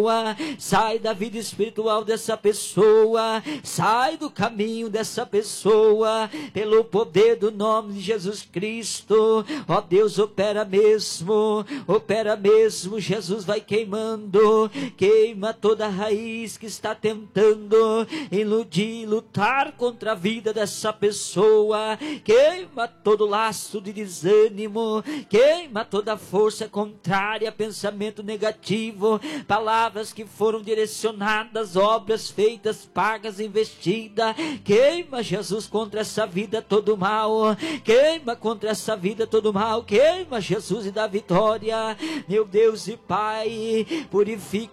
pessoa, sai da vida espiritual dessa pessoa, sai do caminho dessa pessoa, pelo poder do nome de Jesus Cristo. Ó Deus, opera mesmo, Jesus vai queimando, queima toda a raiz que está tentando iludir, lutar contra a vida dessa pessoa, queima todo laço de desânimo, queima toda força contrária, pensamento negativo, palavras que foram direcionadas, obras feitas, pagas, investidas, queima, Jesus, contra essa vida todo mal, queima contra essa vida todo mal, queima, Jesus, e dá vitória, meu Deus e Pai, purifica